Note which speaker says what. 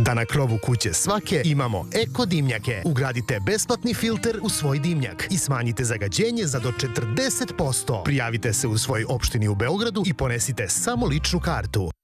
Speaker 1: Da na krovu kuće svake imamo eko dimnjake. Ugradite besplatni filter u svoj dimnjak i smanjite zagađenje za do 40%. Prijavite se u svojoj opštini u Beogradu i ponesite samo ličnu kartu.